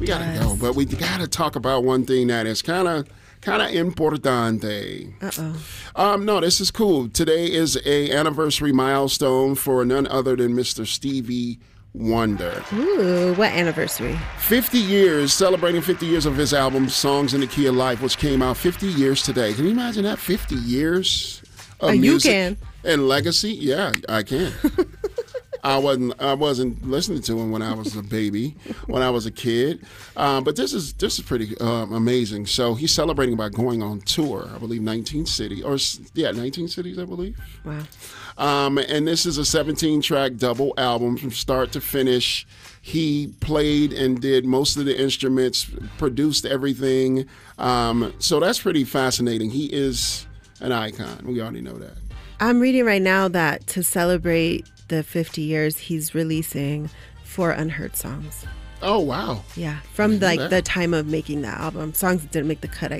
We gotta go, but we gotta talk about one thing that is kind of importante. No, this is cool. Today is a anniversary milestone for none other than Mr. Stevie Wonder. Ooh, what anniversary? 50 years, celebrating 50 years of his album Songs in the Key of Life, which came out 50 years today. Can you imagine that? 50 years of music and legacy? Yeah, I can. I wasn't listening to him when I was a baby, when I was a kid. But this is pretty amazing. So he's celebrating by going on tour, I believe 19 cities, I believe. Wow. And this is a 17-track double album from start to finish. He played and did most of the instruments, produced everything. So that's pretty fascinating. He is an icon. We already know that. I'm reading right now that to celebrate the 50 years, he's releasing 4 unheard songs. Oh, wow. Yeah, from the time of making that album. Songs that didn't make the cut,